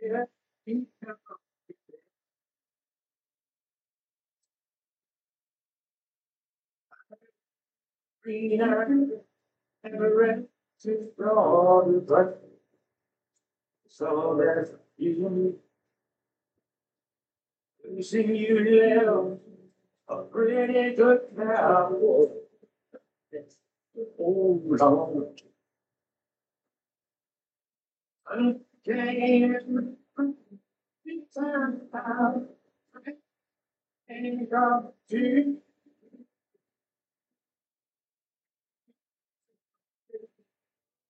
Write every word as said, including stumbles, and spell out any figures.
So that you sing you live a pretty good now. Oh, Lord. I'm getting time out. Ain't got to